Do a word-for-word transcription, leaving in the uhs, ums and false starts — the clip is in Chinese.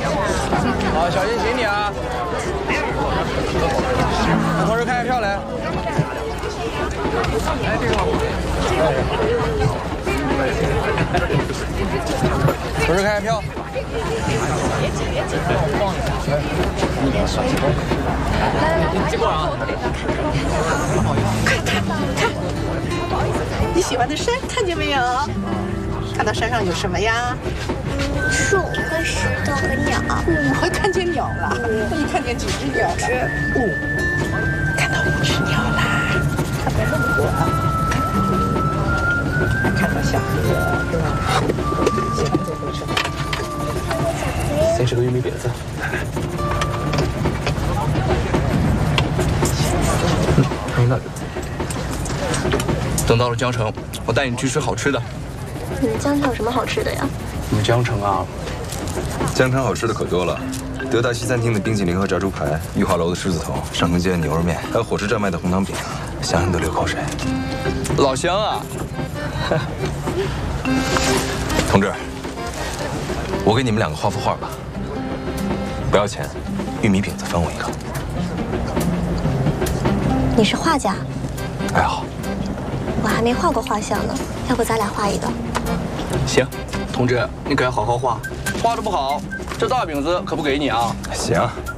好，小心行李啊！同志看一下票来。哎，这个。同志看一下票。来来来，你过来啊！ 看看看，你喜欢的山看见没有？看到山上有什么呀？ 树和石头和鸟。 我还看见鸟了。你看见几只鸟了？五，看到五只鸟啦。看到那么多啊！还看到小河，对吧？喜欢这回车。 先吃个玉米饼子。嗯，看一个。等到了江城，我带你去吃好吃的。 你们江城有什么好吃的呀？ 我们江城啊， 江城好吃的可多了，德大西餐厅的冰淇淋和炸猪排，裕华楼的狮子头，上坑街的牛肉面，还有火车站卖的红糖饼，想想都流口水。 老乡啊！ 同志，我给你们两个画幅画吧，不要钱，玉米饼子分我一个。 你是画家？ 还好。 我还没画过画像呢，要不咱俩画一个？ 行，同志，你可要好好画，画的不好，这大饼子可不给你啊。 行。